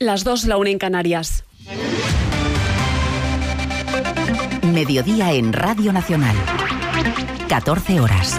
Las 2, la 1 en Canarias. Mediodía en Radio Nacional. 14 horas.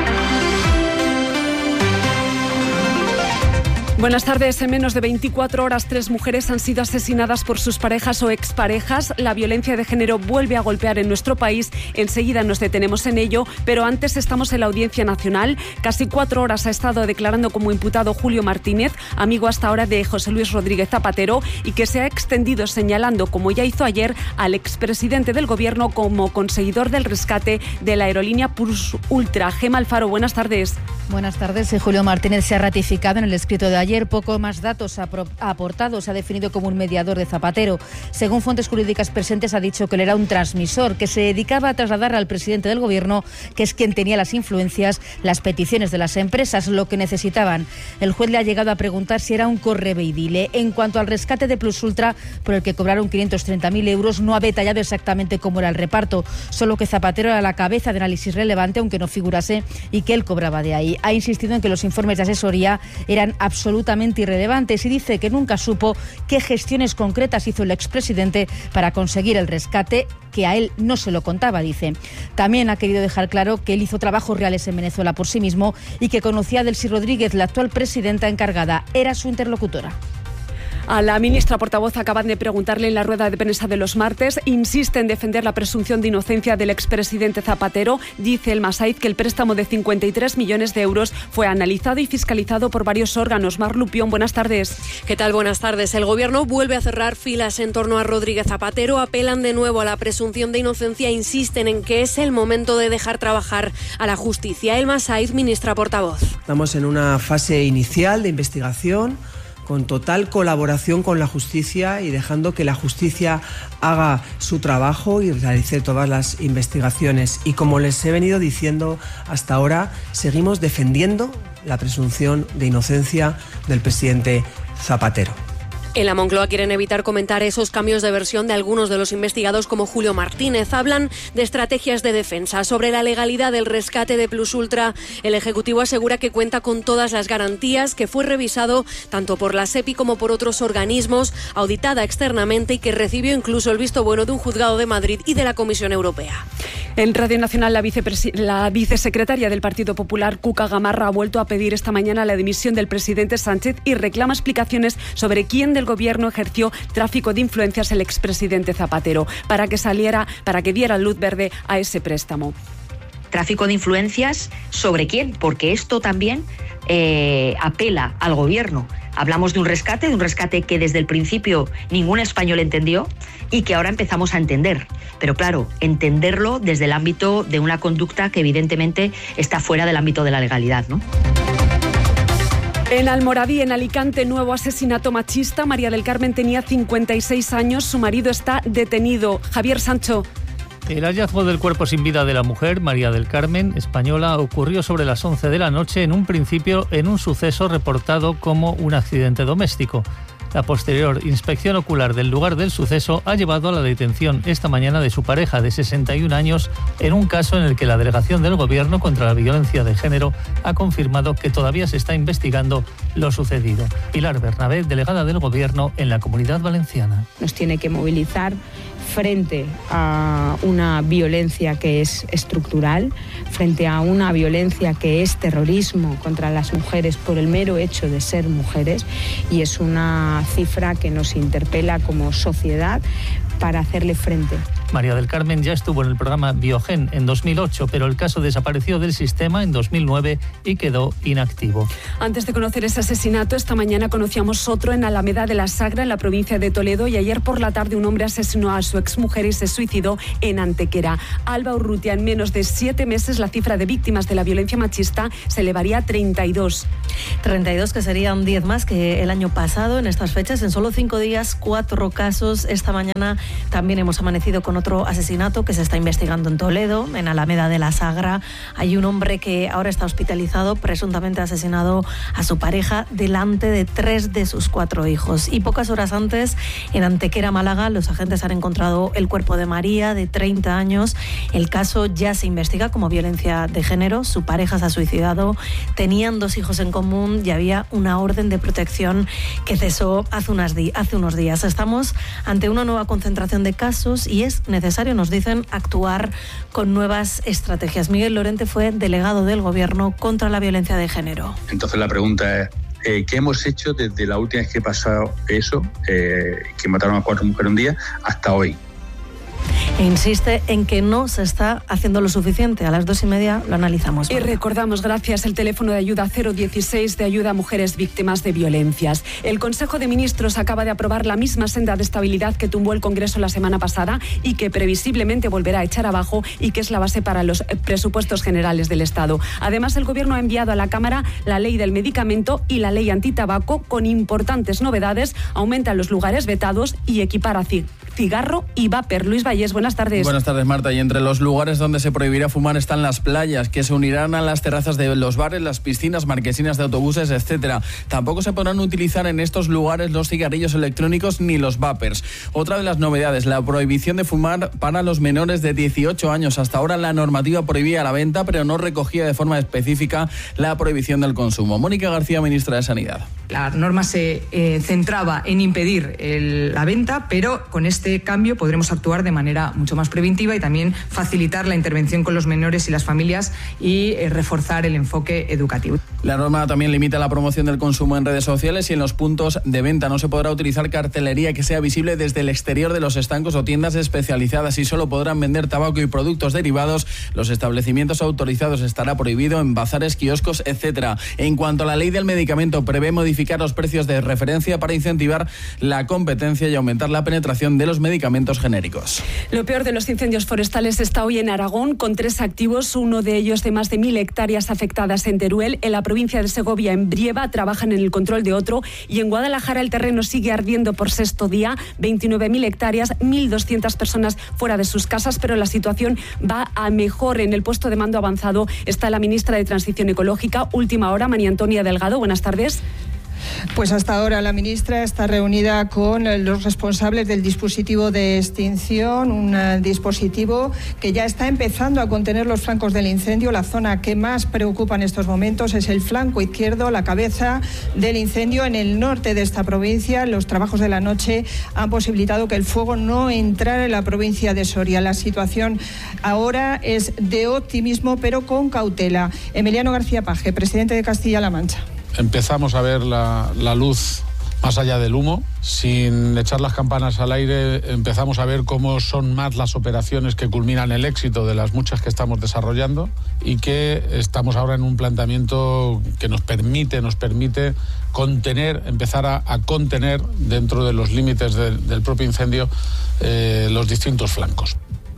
Buenas tardes. En menos de 24 horas, 3 mujeres han sido asesinadas por sus parejas o exparejas. La violencia de género vuelve a golpear en nuestro país. Enseguida nos detenemos en ello, pero antes estamos en la Audiencia Nacional. Casi 4 horas ha estado declarando como imputado Julio Martínez, amigo hasta ahora de José Luis Rodríguez Zapatero, y que se ha extendido señalando, como ya hizo ayer, al expresidente del Gobierno como conseguidor del rescate de la aerolínea Plus Ultra. Gema Alfaro, buenas tardes. Buenas tardes. Julio Martínez se ha ratificado en el escrito de ayer. Poco más datos ha aportado. Se ha definido como un mediador de Zapatero. Según fuentes jurídicas presentes, ha dicho que él era un transmisor, que se dedicaba a trasladar al presidente del Gobierno, que es quien tenía las influencias, las peticiones de las empresas, lo que necesitaban. El juez le ha llegado a preguntar si era un correveidile. En cuanto al rescate de Plus Ultra, por el que cobraron 530.000 euros, no ha detallado exactamente cómo era el reparto, solo que Zapatero era la cabeza de análisis relevante, aunque no figurase, y que él cobraba de ahí. Ha insistido en que los informes de asesoría eran absolutamente irrelevantes y dice que nunca supo qué gestiones concretas hizo el expresidente para conseguir el rescate, que a él no se lo contaba, dice. También ha querido dejar claro que él hizo trabajos reales en Venezuela por sí mismo y que conocía a Delcy Rodríguez, la actual presidenta encargada. Era su interlocutora. A la ministra portavoz acaban de preguntarle en la rueda de prensa de los martes. Insiste en defender la presunción de inocencia del expresidente Zapatero. Dice el Masaiz que el préstamo de 53 millones de euros fue analizado y fiscalizado por varios órganos. Mar Lupión, buenas tardes. ¿Qué tal? Buenas tardes. El Gobierno vuelve a cerrar filas en torno a Rodríguez Zapatero. Apelan de nuevo a la presunción de inocencia e insisten en que es el momento de dejar trabajar a la justicia. El Masaiz, ministra portavoz. Estamos en una fase inicial de investigación, con total colaboración con la justicia y dejando que la justicia haga su trabajo y realice todas las investigaciones. Y como les he venido diciendo hasta ahora, seguimos defendiendo la presunción de inocencia del presidente Zapatero. En la Moncloa quieren evitar comentar esos cambios de versión de algunos de los investigados como Julio Martínez. Hablan de estrategias de defensa. Sobre la legalidad del rescate de Plus Ultra, el Ejecutivo asegura que cuenta con todas las garantías, que fue revisado tanto por la SEPI como por otros organismos, auditada externamente y que recibió incluso el visto bueno de un juzgado de Madrid y de la Comisión Europea. En Radio Nacional, la vicesecretaria del Partido Popular, Cuca Gamarra, ha vuelto a pedir esta mañana la dimisión del presidente Sánchez y reclama explicaciones sobre quién del Gobierno ejerció tráfico de influencias el expresidente Zapatero para que diera luz verde a ese préstamo. ¿Tráfico de influencias sobre quién? Porque esto también apela al Gobierno. Hablamos de un rescate que desde el principio ningún español entendió y que ahora empezamos a entender. Pero claro, entenderlo desde el ámbito de una conducta que evidentemente está fuera del ámbito de la legalidad, ¿no? En Almoradí, en Alicante, nuevo asesinato machista. María del Carmen tenía 56 años, su marido está detenido. Javier Sancho. El hallazgo del cuerpo sin vida de la mujer, María del Carmen, española, ocurrió sobre las 11 de la noche, en un principio en un suceso reportado como un accidente doméstico. La posterior inspección ocular del lugar del suceso ha llevado a la detención esta mañana de su pareja de 61 años en un caso en el que la Delegación del Gobierno contra la Violencia de Género ha confirmado que todavía se está investigando lo sucedido. Pilar Bernabé, delegada del Gobierno en la Comunidad Valenciana. Nos tiene que movilizar frente a una violencia que es estructural, frente a una violencia que es terrorismo contra las mujeres por el mero hecho de ser mujeres, y es una cifra que nos interpela como sociedad para hacerle frente. María del Carmen ya estuvo en el programa Biogen en 2008, pero el caso desapareció del sistema en 2009 y quedó inactivo. Antes de conocer ese asesinato, esta mañana conocíamos otro en Alameda de la Sagra, en la provincia de Toledo, y ayer por la tarde un hombre asesinó a su exmujer y se suicidó en Antequera. Alba Urrutia, en menos de 7 meses la cifra de víctimas de la violencia machista se elevaría a 32. 32, que sería un 10 más que el año pasado en estas fechas. En solo 5 días, 4 casos. Esta mañana también hemos amanecido con otro asesinato que se está investigando en Toledo, en Alameda de la Sagra. Hay un hombre que ahora está hospitalizado, presuntamente asesinado a su pareja delante de 3 de sus 4 hijos. Y pocas horas antes, en Antequera, Málaga, los agentes han encontrado el cuerpo de María, de 30 años. El caso ya se investiga como violencia de género. Su pareja se ha suicidado, tenían 2 hijos en común y había una orden de protección que cesó hace unos días. Estamos ante una nueva concentración de casos y es necesario, nos dicen, actuar con nuevas estrategias. Miguel Lorente fue delegado del Gobierno contra la violencia de género. Entonces la pregunta es, ¿qué hemos hecho desde la última vez que pasó eso, que mataron a 4 mujeres un día, hasta hoy? E insiste en que no se está haciendo lo suficiente. A las 2:30 lo analizamos. Y recordamos, gracias, el teléfono de ayuda 016 de ayuda a mujeres víctimas de violencias. El Consejo de Ministros acaba de aprobar la misma senda de estabilidad que tumbó el Congreso la semana pasada y que previsiblemente volverá a echar abajo y que es la base para los presupuestos generales del Estado. Además, el Gobierno ha enviado a la Cámara la ley del medicamento y la ley antitabaco con importantes novedades. Aumentan los lugares vetados y equipara cigarro y vapor. Luis Vallés, buenas tardes. Buenas tardes, Marta. Y entre los lugares donde se prohibirá fumar están las playas, que se unirán a las terrazas de los bares, las piscinas, marquesinas de autobuses, etcétera. Tampoco se podrán utilizar en estos lugares los cigarrillos electrónicos ni los vapers. Otra de las novedades, la prohibición de fumar para los menores de 18 años. Hasta ahora la normativa prohibía la venta, pero no recogía de forma específica la prohibición del consumo. Mónica García, ministra de Sanidad. La norma se centraba en impedir la venta, pero con este cambio podremos actuar de manera mucho más preventiva y también facilitar la intervención con los menores y las familias y reforzar el enfoque educativo. La norma también limita la promoción del consumo en redes sociales y en los puntos de venta. No se podrá utilizar cartelería que sea visible desde el exterior de los estancos o tiendas especializadas y solo podrán vender tabaco y productos derivados. Los establecimientos autorizados estará prohibido en bazares, kioscos, etcétera. En cuanto a la ley del medicamento, prevé modificar los precios de referencia para incentivar la competencia y aumentar la penetración de los medicamentos genéricos. Lo peor de los incendios forestales está hoy en Aragón, con 3 activos, uno de ellos de más de 1.000 hectáreas afectadas en Teruel. En la provincia de Segovia, en Brieva, trabajan en el control de otro, y en Guadalajara el terreno sigue ardiendo por 6º día, 29.000 hectáreas, 1.200 personas fuera de sus casas, pero la situación va a mejor. En el puesto de mando avanzado está la ministra de Transición Ecológica. Última hora, María Antonia Delgado, buenas tardes. Pues hasta ahora la ministra está reunida con los responsables del dispositivo de extinción, un dispositivo que ya está empezando a contener los flancos del incendio. La zona que más preocupa en estos momentos es el flanco izquierdo, la cabeza del incendio en el norte de esta provincia. Los trabajos de la noche han posibilitado que el fuego no entrara en la provincia de Soria. La situación ahora es de optimismo, pero con cautela. Emiliano García Paje, presidente de Castilla-La Mancha. Empezamos a ver la luz más allá del humo. Sin echar las campanas al aire, empezamos a ver cómo son más las operaciones que culminan el éxito de las muchas que estamos desarrollando y que estamos ahora en un planteamiento que nos permite contener, empezar a contener dentro de los límites del propio incendio los distintos flancos.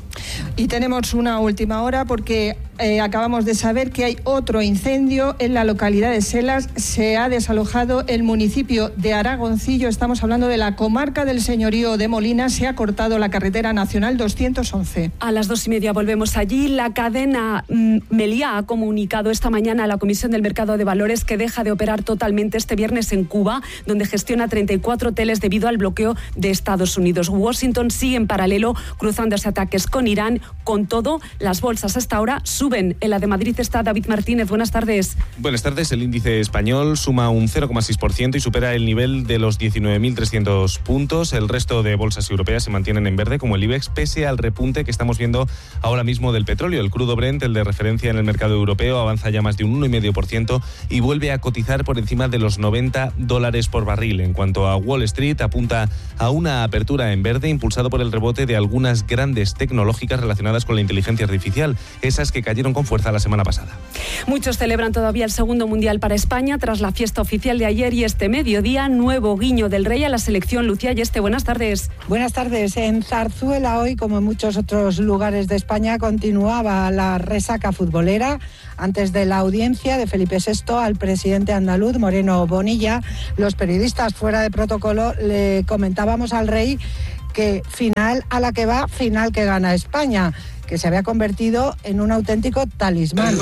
Y tenemos una última hora porque acabamos de saber que hay otro incendio en la localidad de Selas. Se ha desalojado el municipio de Aragoncillo. Estamos hablando de la comarca del Señorío de Molina. Se ha cortado la carretera nacional 211. A las 2:30 volvemos allí. La cadena Meliá ha comunicado esta mañana a la Comisión del Mercado de Valores que deja de operar totalmente este viernes en Cuba, donde gestiona 34 hoteles debido al bloqueo de Estados Unidos. Washington sigue en paralelo cruzándose ataques con Irán. Con todo, las bolsas hasta ahora suben. En la de Madrid está David Martínez. Buenas tardes. Buenas tardes. El índice español suma un 0,6% y supera el nivel de los 19.300 puntos. El resto de bolsas europeas se mantienen en verde, como el IBEX, pese al repunte que estamos viendo ahora mismo del petróleo. El crudo Brent, el de referencia en el mercado europeo, avanza ya más de un 1,5% y vuelve a cotizar por encima de los $90 por barril. En cuanto a Wall Street, apunta a una apertura en verde, impulsado por el rebote de algunas grandes tecnológicas relacionadas con la inteligencia artificial, esas que cayeron con fuerza la semana pasada. Muchos celebran todavía el segundo mundial para España tras la fiesta oficial de ayer y este mediodía, nuevo guiño del Rey a la selección. Lucía Yeste, buenas tardes. Buenas tardes. En Zarzuela hoy, como en muchos otros lugares de España, continuaba la resaca futbolera antes de la audiencia de Felipe VI al presidente andaluz Moreno Bonilla. Los periodistas fuera de protocolo le comentábamos al Rey que final a la que va, final que gana España, que se había convertido en un auténtico talismán.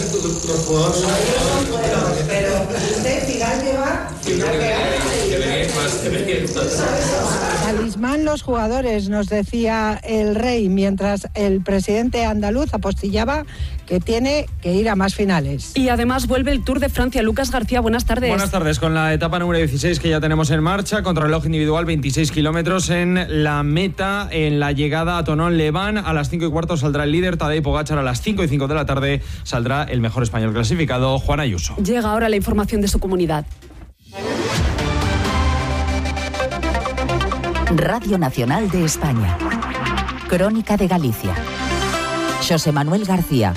Pero usted final que va, final que gana. Talismán los jugadores, nos decía el Rey, mientras el presidente andaluz apostillaba que tiene que ir a más finales. Y además vuelve el Tour de Francia. Lucas García, buenas tardes. Buenas tardes, con la etapa número 16 que ya tenemos en marcha, contrarreloj individual, 26 kilómetros en la meta, en la llegada a Thonon-les-Bains. A las 5:15 saldrá el líder Tadej Pogačar, a las 5:05 de la tarde saldrá el mejor español clasificado, Juan Ayuso. Llega ahora la información de su comunidad. Radio Nacional de España. Crónica de Galicia. Xosé Manuel García.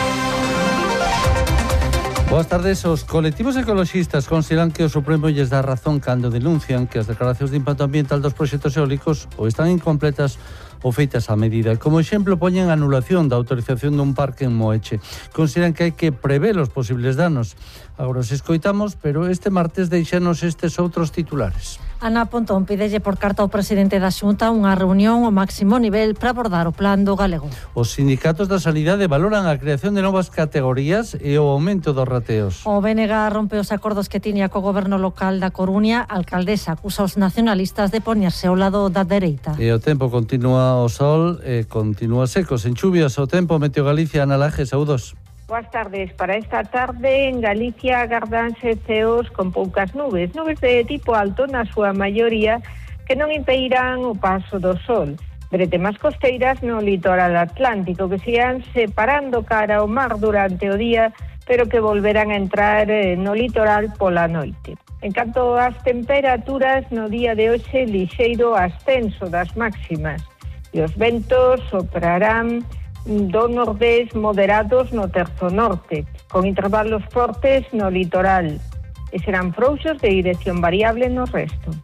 Boas tardes. Os colectivos ecoloxistas consideran que o Supremo lles dá razón cando denuncian que as declaracións de impacto ambiental dos proxectos eólicos ou están incompletas ou feitas a medida. Como exemplo, poñen a anulación da autorización dun parque en Moeche. Consideran que hai que prever os posibles danos. Agora os escoitamos, pero este martes deixanos estes outros titulares. Ana Pontón pídelle por carta ao presidente da Xunta unha reunión ao máximo nivel para abordar o plan do galego. Os sindicatos da sanidade valoran a creación de novas categorías e o aumento dos rateos. O BNG rompe os acordos que tiña co goberno local da Coruña. A alcaldesa acusa os nacionalistas de poñerse ao lado da dereita. E o tempo continúa o sol e continúa seco, sen chuvias. O tempo, Meteo Galicia, Ana Laje, saúdos. Boas tardes. Para esta tarde en Galicia agardanse ceos con poucas nubes de tipo alto na súa maioría, que non impedirán o paso do sol. Bretemas costeiras no litoral atlántico que se irán separando cara ao mar durante o día, pero que volverán a entrar no litoral pola noite. En canto ás temperaturas, no día de hoxe lixeiro ascenso das máximas e os ventos soprarán do nordés moderados no terzo norte, con intervalos fortes no litoral, e serán frouxos de dirección variable no resto.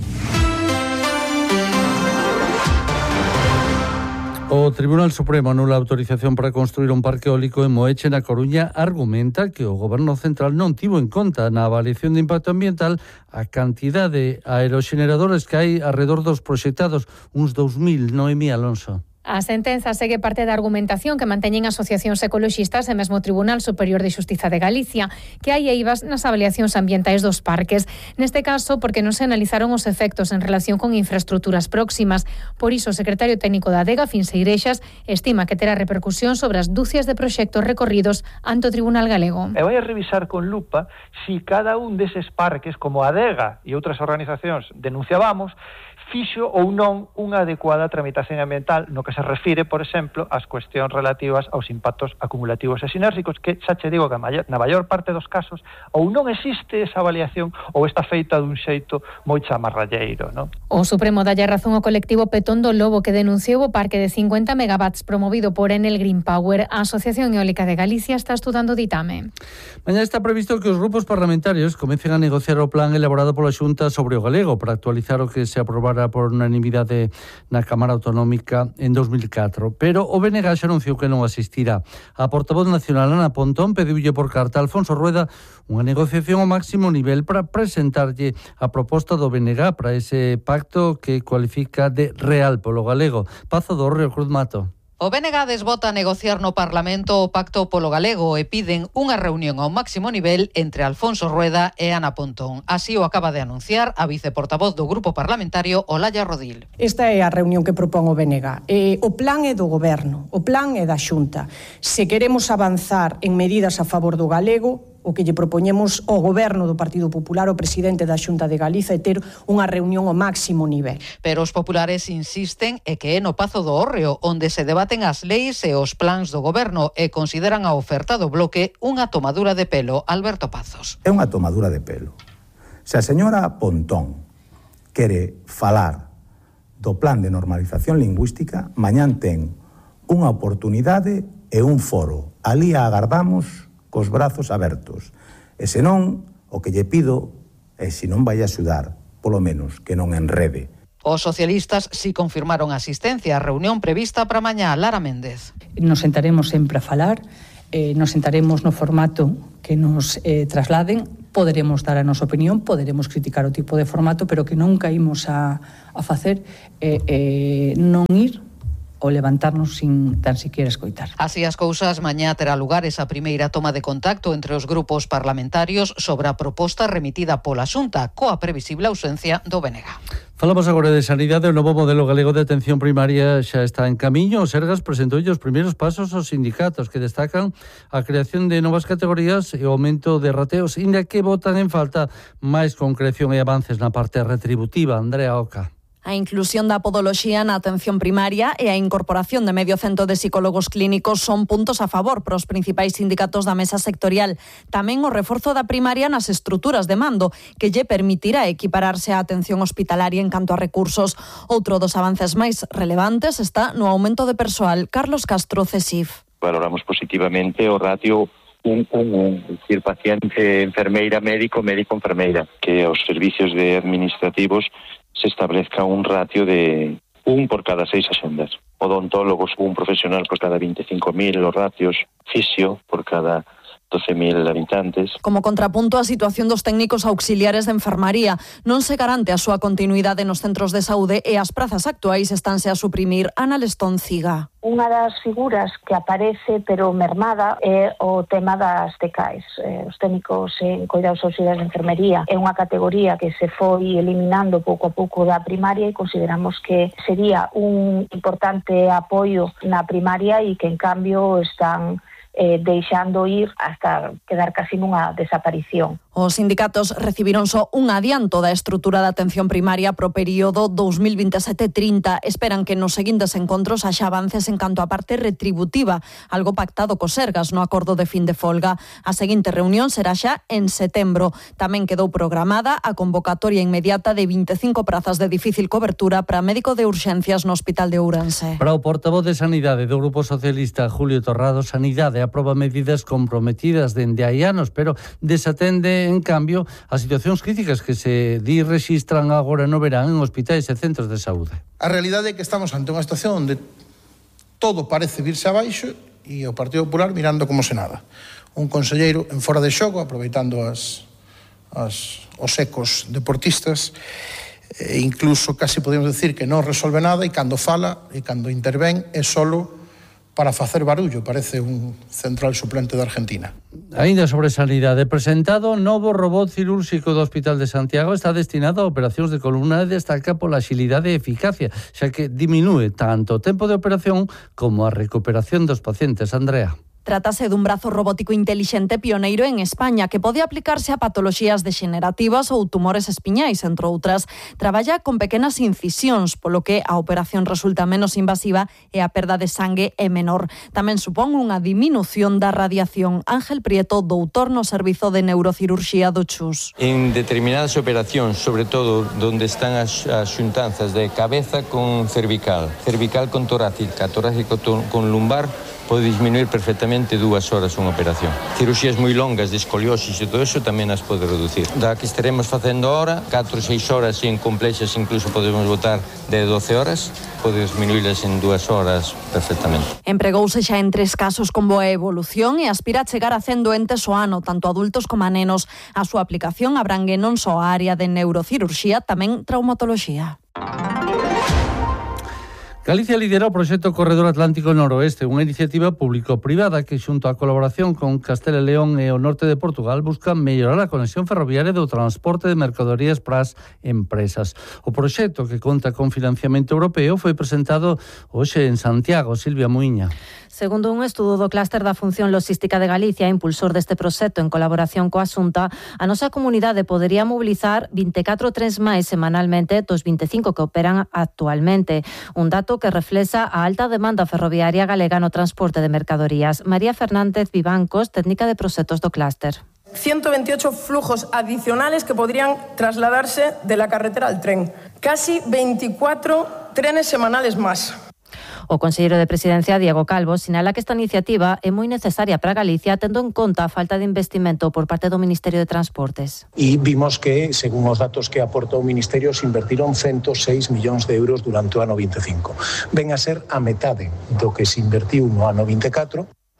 O Tribunal Supremo anula a autorización para construir un parque eólico en Moeche, na Coruña. Argumenta que o Goberno Central non tivo en conta na avaliación de impacto ambiental a cantidade de aeroxeneradores que hai alrededor dos proxectados, uns 2.000, Noemí Alonso. A sentenza segue parte da argumentación que manteñen asociacións ecoloxistas e mesmo o Tribunal Superior de Xustiza de Galicia, que hai eivas nas avaliacións ambientais dos parques. Neste caso, porque non se analizaron os efectos en relación con infraestructuras próximas. Por iso, o secretario técnico da ADEGA, Finseixas, estima que terá repercusión sobre as dúcias de proxectos recorridos ante o Tribunal Galego. E vai a revisar con lupa si cada un deses parques, como a ADEGA e outras organizacións denunciábamos, fixo ou non unha adecuada tramitación ambiental no que se refire, por exemplo, ás cuestións relativas aos impactos acumulativos e sinérxicos, que xa che digo que na maior parte dos casos ou non existe esa avaliación ou está feita dun xeito moi chamarralleiro, non? O Supremo dalle razón ao colectivo Petón do Lobo, que denunciou o parque de 50 megawatts promovido por Enel Green Power. A Asociación Eólica de Galicia está estudando o ditame. Mañá está previsto que os grupos parlamentarios comecen a negociar o plan elaborado pola Xunta sobre o galego para actualizar o que se aprobara por unanimidade na Cámara Autonómica en 2004, pero o BNG xa anunciou que non asistirá. A portavoz nacional Ana Pontón pediulle por carta a Alfonso Rueda unha negociación ao máximo nivel para presentarlle a proposta do BNG para ese pacto que cualifica de real polo galego. Pazo do Río Cruz Mato. O BNG desbota a negociar no Parlamento o Pacto polo Galego e piden unha reunión ao máximo nivel entre Alfonso Rueda e Ana Pontón. Así o acaba de anunciar a viceportavoz do Grupo Parlamentario, Olalla Rodil. Esta é a reunión que propón o BNG. O plan é do Goberno, o plan é da Xunta. Se queremos avanzar en medidas a favor do galego, o que lle propoñemos ao Goberno do Partido Popular, o presidente da Xunta de Galiza, é ter unha reunión ao máximo nivel. Pero os populares insisten e que é no Pazo do Hórreo, onde se debaten as leis e os plans do Goberno e consideran a oferta do bloque unha tomadura de pelo. Alberto Pazos. É unha tomadura de pelo. Se a señora Pontón quere falar do plan de normalización lingüística, mañán ten unha oportunidade e un foro. Ali a agardamos cos brazos abertos. E senón, o que lle pido é, se non vai axudar, polo menos que non enrede. Os socialistas si confirmaron a asistencia á reunión prevista para mañá. Lara Méndez. Nos sentaremos sempre a falar, nos sentaremos no formato que nos trasladen, poderemos dar a nosa opinión, poderemos criticar o tipo de formato, pero que non caímos a facer non ir ou levantarnos sin tan siquiera escoitar. Así as cousas, mañá terá lugar esa primeira toma de contacto entre os grupos parlamentarios sobre a proposta remitida pola Xunta, coa previsible ausencia do BNG. Falamos agora de sanidade. O novo modelo galego de atención primaria xa está en camiño. O Sergas presentou os primeiros pasos aos sindicatos, que destacan a creación de novas categorías e o aumento de rateos, inda que botan en falta máis concreción e avances na parte retributiva. Andrea Oca. A inclusión da podoloxía na atención primaria e a incorporación de medio cento de psicólogos clínicos son puntos a favor para os principais sindicatos da mesa sectorial. Tamén o reforzo da primaria nas estruturas de mando, que lle permitirá equipararse á atención hospitalaria en canto a recursos. Outro dos avances máis relevantes está no aumento de persoal. Carlos Castro, CESIF. Valoramos positivamente o ratio 1-1, es decir, paciente, enfermeira, médico, médico-enfermeira, que os servicios de administrativos se establezca un ratio de 1 por cada 6 axendas. Odontólogos, un profesional por cada 25.000 los ratios, fisio por cada 12.000 habitantes. Como contrapunto, a situación dos técnicos auxiliares de enfermaría. Non se garante a súa continuidade nos centros de saúde e as prazas actuais estanse a suprimir. Ana Lestón Ciga. Unha das figuras que aparece pero mermada é o tema das TCAEs. Os técnicos en cuidados auxiliares de enfermería é unha categoría que se foi eliminando pouco a pouco da primaria e consideramos que sería un importante apoio na primaria e que en cambio están deixando ir hasta quedar casi nunha desaparición. Os sindicatos recibiron só un adianto da estrutura da atención primaria pro período 2027-30. Esperan que nos seguintes encontros haxa avances en canto á parte retributiva, algo pactado co Sergas no acordo de fin de folga. A seguinte reunión será xa en setembro. Tamén quedou programada a convocatoria inmediata de 25 prazas de difícil cobertura para médico de urxencias no Hospital de Ourense. Para o portavoz de Sanidade do Grupo Socialista, Julio Torrado, Sanidade aproba medidas comprometidas dende hai anos, pero desatende, en cambio, as situacións críticas que se rexistran agora no verán en hospitais e centros de saúde. A realidade é que estamos ante unha situación onde todo parece virse abaixo e o Partido Popular mirando como se nada. Un conselleiro en fora de xogo, aproveitando os ecos deportistas, e incluso casi podemos decir que non resolve nada, e cando fala e cando intervén é solo para facer barullo, parece un central suplente de Argentina. Ainda sobre sanidade, presentado novo robot cirúrxico do Hospital de Santiago, está destinado a operacións de columna e destaca pola axilidade e eficacia, xa que diminúe tanto o tempo de operación como a recuperación dos pacientes. Andrea. Trátase dun brazo robótico intelixente pioneiro en España que pode aplicarse a patoloxías degenerativas ou tumores espiñais, entre outras. Traballa con pequenas incisións, polo que a operación resulta menos invasiva e a perda de sangue é menor. Tamén supón unha diminución da radiación. Ángel Prieto, doutor no Servizo de Neurocirurxía do CHUS. En determinadas operacións, sobre todo onde están as xuntanzas de cabeza con cervical, cervical con torácica, torácico con lumbar, pode disminuir perfectamente 2 horas unha operación. Cirurxías moi longas de escoliosis e todo eso tamén as pode reducir. Da que estaremos facendo ahora, 4 ou 6 horas, e en complexas incluso podemos botar de 12 horas, pode disminuirlas en 2 horas perfectamente. Empregouse xa en 3 casos con boa evolución e aspira a chegar a 100 doentes o ano, tanto adultos como a nenos. A súa aplicación abrangue non só a área de neurocirurxía, tamén traumatoloxía. Galicia lidera o proxecto Corredor Atlántico Noroeste, unha iniciativa público-privada que, xunto á colaboración con Castela e León e o norte de Portugal, busca mellorar a conexión ferroviaria do transporte de mercadorías para as empresas. O proxecto, que conta con financiamento europeo, foi presentado hoxe en Santiago. Silvia Muiña. Segundo un estudo do Clúster da Función Logística de Galicia, impulsor deste proxecto en colaboración coa Xunta, a nosa comunidade podería mobilizar 24 trens máis semanalmente dos 25 que operan actualmente. Un dato que reflexa a alta demanda ferroviaria galega no transporte de mercadorías. María Fernández Vivancos, técnica de proxectos do Clúster. 128 flujos adicionales que podrían trasladarse de la carretera al tren. Casi 24 trenes semanales más. O conselleiro de Presidencia, Diego Calvo, sinala que esta iniciativa é moi necesaria para Galicia, tendo en conta a falta de investimento por parte do Ministerio de Transportes. E vimos que, según os datos que aportou o Ministerio, se invertiron 106 millóns de euros durante o ano 25. Ven a ser a metade do que se invertiu no ano 24.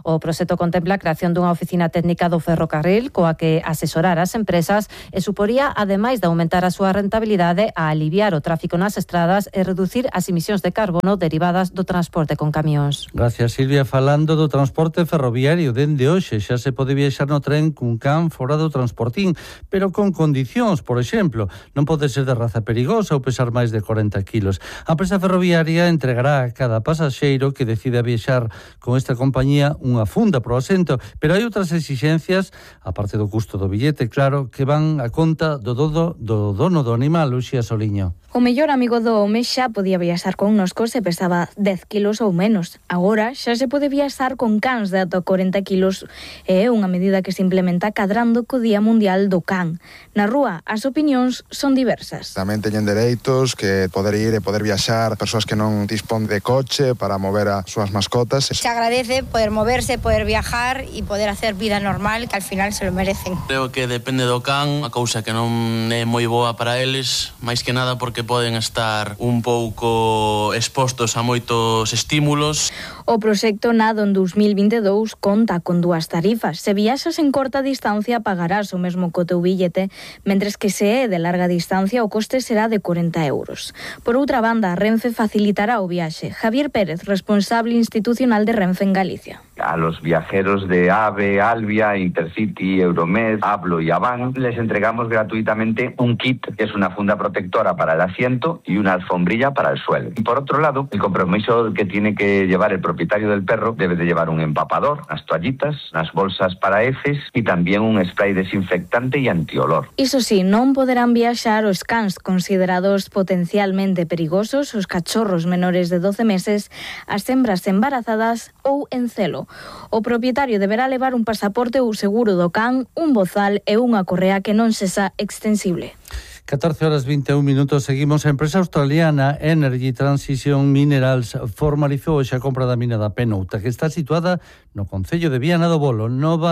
O proxecto contempla a creación dunha oficina técnica do ferrocarril coa que asesorar as empresas e suporía, ademais de aumentar a súa rentabilidade, a aliviar o tráfico nas estradas e reducir as emisións de carbono derivadas do transporte con camións. Gracias, Silvia. Falando do transporte ferroviario, dende hoxe xa se pode viaxar no tren cun can fora do transportín, pero con condicións, por exemplo, non pode ser de raza perigosa ou pesar máis de 40 kilos. A empresa ferroviaria entregará a cada pasaxeiro que decida viaxar con esta compañía unha funda pro asento, pero hai outras exixencias, aparte do custo do billete, claro, que van a conta do dono do animal, Uxía Soliño. O mellor amigo do home xa podía viaxar con nosco se pesaba 10 kilos ou menos. Agora xa se pode viaxar con cans de ata 40 kilos e é unha medida que se implementa cadrando co Día Mundial do Can. Na rúa, as opinións son diversas. Tamén teñen dereitos que poder ir e poder viaxar persoas que non dispón de coche para mover as súas mascotas. Se agradece poder moverse, poder viajar e poder hacer vida normal, que al final se lo merecen. Creo que depende do can, a cousa que non é moi boa para eles, máis que nada porque poden estar un pouco expostos a moitos estímulos. O proxecto nado en 2022 conta con dúas tarifas. Se viaxas en corta distancia pagarás o mesmo co teu billete, mentres que se é de larga distancia o coste será de 40 euros. Por outra banda, Renfe facilitará o viaxe. Javier Pérez, responsable institucional de Renfe en Galicia. A los viajeros de AVE, Albia, Intercity, Euromed, Hablo y Avant les entregamos gratuitamente un kit, que es una funda protectora para el asiento y una alfombrilla para el suelo. Y por otro lado, el compromiso que tiene que llevar el propietario del perro debe de llevar un empapador, unas toallitas, unas bolsas para heces y también un spray desinfectante y antiolor. Iso sí, non poderán viaxar os cans considerados potencialmente perigosos, os cachorros menores de 12 meses, as hembras embarazadas ou en celo. O propietario deberá levar un pasaporte ou seguro do can, un bozal e unha correa que non sexa extensible. 14:21. Seguimos. A empresa australiana Energy Transition Minerals formalizou hoxe a compra da mina da Penouta, que está situada no concello de Viana do Bolo.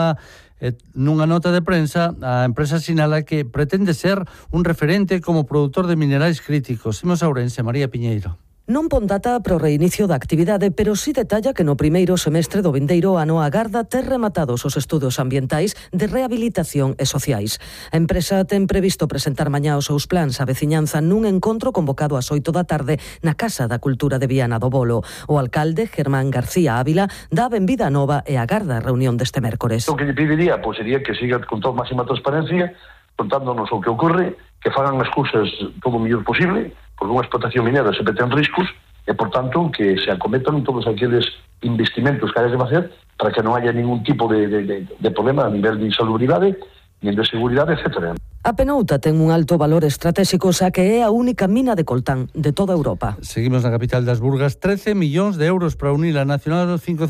Nunha nota de prensa, a empresa sinala que pretende ser un referente como produtor de minerais críticos. Imos a Ourense, María Piñeiro. Non pon data para o reinicio da actividade, pero sí detalla que no primeiro semestre do vindeiro ano agarda ter rematados os estudos ambientais de rehabilitación e sociais. A empresa ten previsto presentar mañá os seus plans á veciñanza nun encontro convocado ás 8 da tarde na Casa da Cultura de Viana do Bolo. O alcalde, Germán García Ávila, dá a benvida nova e agarda a reunión deste mércores. O que lle pediría sería que siga con toda máxima transparencia, contándonos o que ocorre, que fagan as cousas todo o mellor posible, porque unha explotación minera sempre ten riscos e, por tanto, que se acometan todos aqueles investimentos que hai de facer para que non haya ningún tipo de problema a nivel de insalubridade, nin de seguridade, etc. A Penouta ten un alto valor estratégico, xa que é a única mina de coltán de toda Europa. Seguimos na capital das Burgas. 13 millóns de euros para unir a Nacional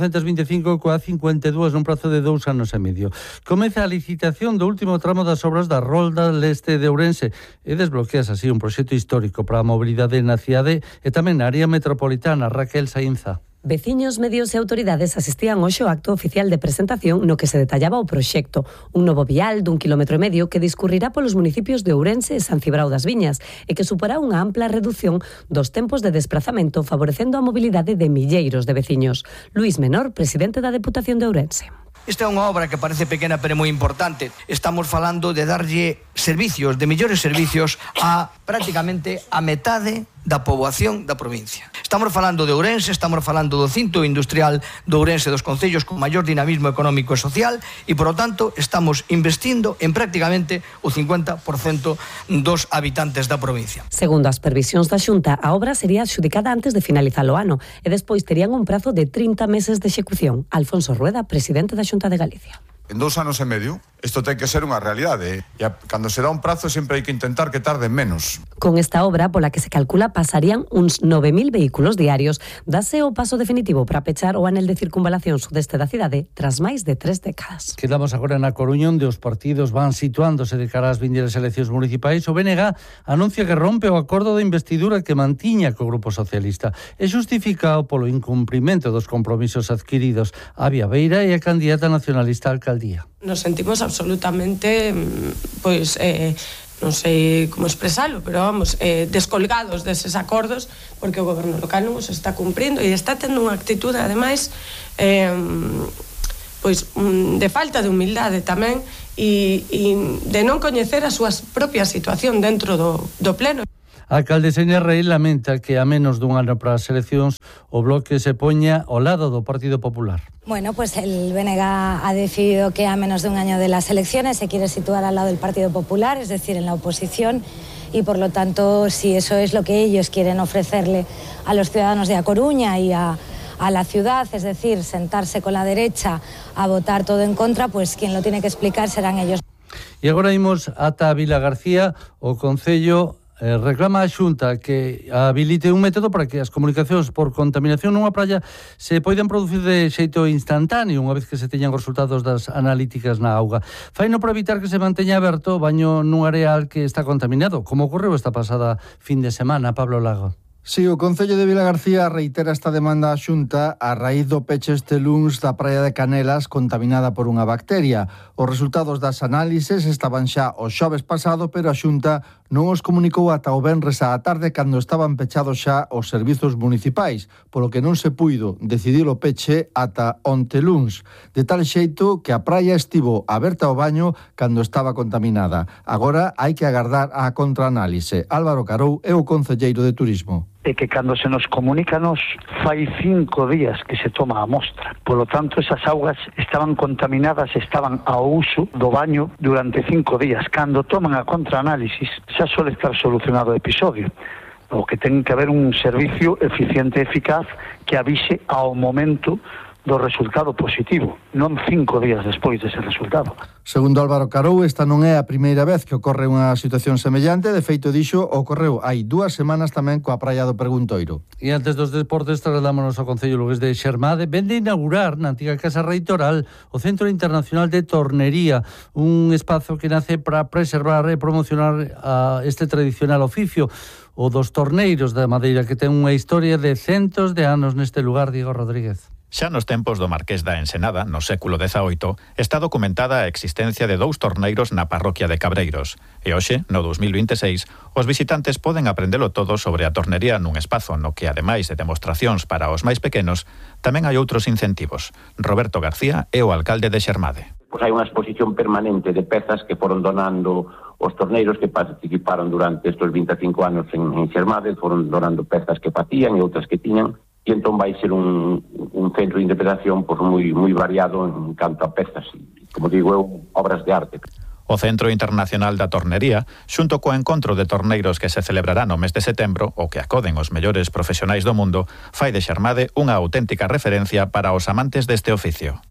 525 coa 52 nun prazo de 2 anos e medio. Comeza a licitación do último tramo das obras da Rolda Leste de Ourense e desbloqueas así un proxecto histórico para a mobilidade na cidade e tamén na área metropolitana. Raquel Saínza. Veciños, medios e autoridades asistían hoxe ao acto oficial de presentación no que se detallaba o proxecto, un novo vial d'1,5 km que discurrirá polos municipios de Ourense e San Cibrao das Viñas e que suporá unha ampla reducción dos tempos de desplazamento, favorecendo a mobilidade de milleiros de veciños. Luís Menor, presidente da Deputación de Ourense. Esta é unha obra que parece pequena pero moi importante. Estamos falando de darlle servicios, de mellores servicios a prácticamente a metade da poboación da provincia. Estamos falando de Ourense, estamos falando do cinto industrial de Ourense, dos concellos con maior dinamismo económico e social e, por lo tanto, estamos investindo en prácticamente o 50% dos habitantes da provincia. Segundo as previsións da Xunta, a obra sería adxudicada antes de finalizar o ano e despois terían un prazo de 30 meses de execución. Alfonso Rueda, presidente da Xunta de Galicia. En 2 anos e medio, isto ten que ser unha realidade. E cando se dá un prazo, sempre hai que intentar que tarde menos. Con esta obra, pola que se calcula, pasarían uns 9.000 vehículos diarios. Dase o paso definitivo para pechar o anel de circunvalación sudeste da cidade tras máis de 3 décadas. Quedamos agora na Coruña, onde os partidos van situándose de cara ás vindeiras eleccións municipais. O BNG anuncia que rompe o acordo de investidura que mantiña co Grupo Socialista e justificado polo incumprimento dos compromisos adquiridos. Avia Beira e a candidata nacionalista alcaldía. Nos sentimos absolutamente, non sei como expresalo, pero vamos, descolgados deses acordos, porque o goberno local non os está cumprindo e está tendo unha actitude, ademais, pois de falta de humildade tamén e de non coñecer a súa propia situación dentro do pleno. A alcalde Xenia Rey lamenta que a menos dun ano para as eleccións o Bloque se poña ao lado do Partido Popular. Bueno, pues el BNG ha decidido que a menos de un año de las elecciones se quiere situar al lado del Partido Popular, es decir, en la oposición, y por lo tanto, si eso es lo que ellos quieren ofrecerle a los ciudadanos de A Coruña y a la ciudad, es decir, sentarse con la derecha a votar todo en contra, pues quien lo tiene que explicar serán ellos. E agora imos ata Vilagarcía. O Concello reclama a Xunta que habilite un método para que as comunicacións por contaminación nunha praia se poidan producir de xeito instantáneo unha vez que se teñan os resultados das analíticas na auga. Faino para evitar que se manteña aberto o baño nun areal que está contaminado, como ocorreu esta pasada fin de semana. Pablo Lago. Si, o Concello de Vilagarcía reitera esta demanda á Xunta a raíz do peche este luns da praia de Canelas contaminada por unha bacteria. Os resultados das análises estaban xa o xoves pasado, pero a Xunta non os comunicou ata o venres á tarde cando estaban pechados xa os servizos municipais, polo que non se puido decidir o peche ata onte luns. De tal xeito que a praia estivo aberta ao baño cando estaba contaminada. Agora hai que agardar a contraanálise. Álvaro Carou é o concelleiro de Turismo. É que cando se nos comunica nos fai 5 días que se toma a mostra. Polo tanto, esas augas estaban contaminadas, estaban ao uso do baño durante 5 días. Cando toman a contraanálisis, xa suele estar solucionado o episodio. O que ten que haber un servicio eficiente e eficaz que avise ao momento do resultado positivo, non 5 días despois dese resultado. Segundo Álvaro Carou, esta non é a primeira vez que ocorre unha situación semellante. De feito, dixo, ocorreu hai 2 semanas tamén coa praia do Preguntoiro. E antes dos deportes, trasladámonos ao Concello lugués de Xermade. Vende inaugurar na antiga Casa Reitoral o Centro Internacional de Tornería, un espazo que nace para preservar e promocionar este tradicional oficio, o dos torneiros da madeira, que ten unha historia de centos de anos neste lugar. Diego Rodríguez. Xa nos tempos do Marqués da Ensenada, no século XVIII, está documentada a existencia de 2 torneiros na parroquia de Cabreiros. E hoxe, no 2026, os visitantes poden aprendelo todo sobre a tornería nun espazo no que, ademais de demostracións para os máis pequenos, tamén hai outros incentivos. Roberto García é o alcalde de Xermade. Pois hai unha exposición permanente de pezas que foron donando os torneiros que participaron durante estes 25 anos en Xermade, foron donando pezas que facían e outras que tiñan. E entón vai ser un centro de interpretación pues, moi variado en canto a pezas, como digo eu, obras de arte. O Centro Internacional da Tornería, xunto co encontro de torneiros que se celebrará no mes de setembro, o que acoden os mellores profesionais do mundo, fai de Xermade unha auténtica referencia para os amantes deste oficio.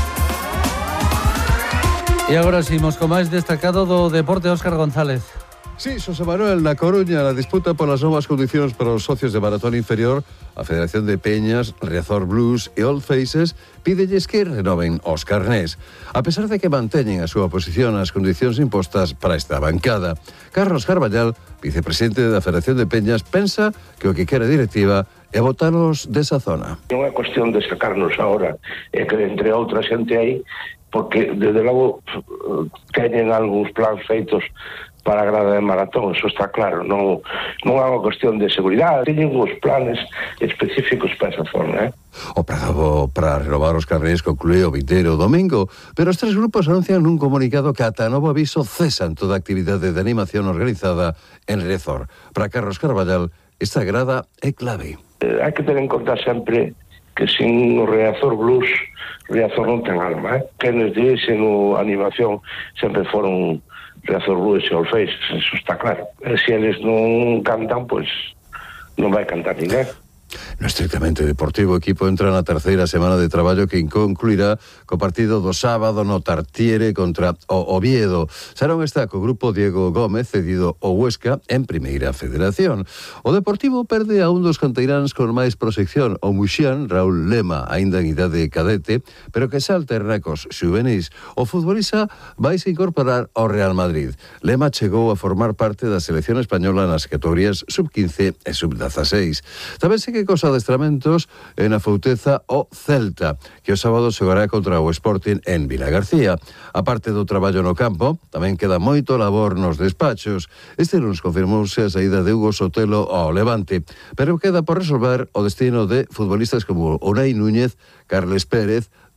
E agora seguimos co máis destacado do deporte, Óscar González. Sí, Xosé Manuel, na Coruña, la disputa polas novas condicións para os socios de maratón inferior, a Federación de Peñas, Riazor Blues e Old Faces pídelles que renoven os carnés, a pesar de que manteñen a súa posición as condicións impostas para esta bancada. Carlos Carballal, vicepresidente da Federación de Peñas, pensa que o que quere a directiva é botalos desa zona. Non é cuestión de sacarnos agora, é que entre outras xente aí, porque desde logo teñen algúns plans feitos para a grada de maratón, eso está claro, non é unha cuestión de seguridade, teñen os planes específicos para esa zona. O prazo para renovar os carnés conclúe o 20º domingo, pero os 3 grupos anuncian nun comunicado que ata novo aviso cesan toda actividade de animación organizada en Riazor. Para Carlos Carballal, esta grada é clave. Hai que ter en conta sempre que sin o Riazor Blues, Riazor non ten alma, Quenes dixen o animación sempre foron Riazor Blues e Old Faces, eso está claro. E se eles non cantan, pois non vai cantar ninguén. No estrictamente deportivo, o equipo entra na terceira semana de traballo que concluirá co partido do sábado no Tartiere contra o Oviedo. Será un estaco o grupo Diego Gómez cedido ao Huesca en Primeira Federación. O Deportivo perde a un dos canteiráns con máis proxección, o Muxián, Raúl Lema, aínda en idade cadete, pero que xa alterna cos xuvenis. O futbolista vaise incorporar ao Real Madrid. Lema chegou a formar parte da selección española nas categorías sub-15 e sub-16. Tamén segue cos adestramentos en a Fouteza o Celta, que o sábado xogará contra o Sporting en Vilagarcía. A parte do traballo no campo, tamén queda moito labor nos despachos. Este lunes confirmouse a saída de Hugo Sotelo ao Levante, pero queda por resolver o destino de futbolistas como Unai Núñez, Carles Pérez,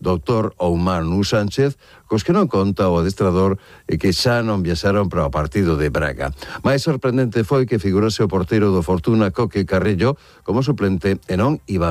Dr. Oumanu Sánchez, cos que non conta o adestrador e que xa non viaxaron para o partido de Braga. Mais sorprendente foi que figurase o porteiro do Fortuna, Coque Carrillo, como suplente e non Iván